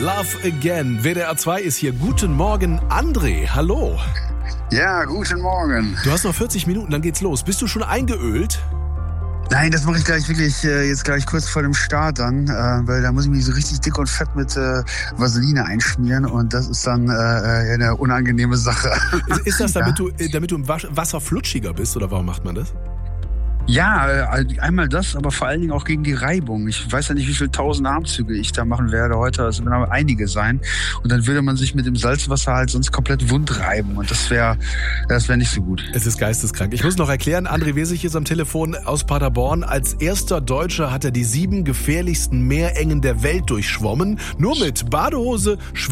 Love Again. WDR 2 ist hier. Guten Morgen, André. Hallo. Ja, guten Morgen. Du hast noch 40 Minuten, dann geht's los. Bist du schon eingeölt? Nein, das mache ich gleich wirklich jetzt gleich kurz vor dem Start dann, weil da muss ich mich so richtig dick und fett mit Vaseline einschmieren und das ist dann eine unangenehme Sache. Ist das, damit du im Wasser flutschiger bist oder warum macht man das? Ja, einmal das, aber vor allen Dingen auch gegen die Reibung. Ich weiß ja nicht, wie viele 1000 Armzüge ich da machen werde heute. Es werden aber einige sein. Und dann würde man sich mit dem Salzwasser halt sonst komplett wund reiben. Und das wäre nicht so gut. Es ist geisteskrank. Ich muss noch erklären, André Wesig ist am Telefon aus Paderborn. Als erster Deutscher hat er die 7 gefährlichsten Meerengen der Welt durchschwommen. Nur mit Badehose,